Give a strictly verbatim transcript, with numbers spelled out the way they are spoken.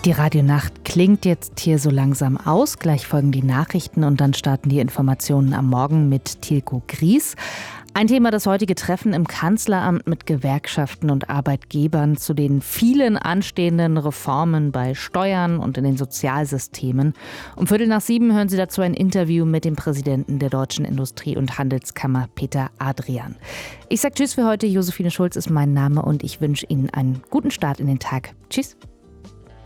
Die Radionacht klingt jetzt hier so langsam aus. Gleich folgen die Nachrichten und dann starten die Informationen am Morgen mit Tilko Gries. Ein Thema, das heutige Treffen im Kanzleramt mit Gewerkschaften und Arbeitgebern zu den vielen anstehenden Reformen bei Steuern und in den Sozialsystemen. Um Viertel nach sieben hören Sie dazu ein Interview mit dem Präsidenten der Deutschen Industrie- und Handelskammer, Peter Adrian. Ich sage Tschüss für heute. Josephine Schulz ist mein Name und ich wünsche Ihnen einen guten Start in den Tag. Tschüss.